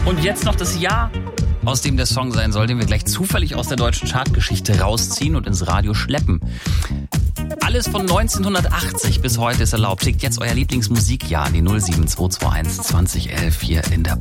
Und jetzt noch das Jahr, aus dem der Song sein soll, den wir gleich zufällig aus der deutschen Chartgeschichte rausziehen und ins Radio schleppen. Alles von 1980 bis heute ist erlaubt. Schickt jetzt euer Lieblingsmusikjahr an die 07221 2011 hier in der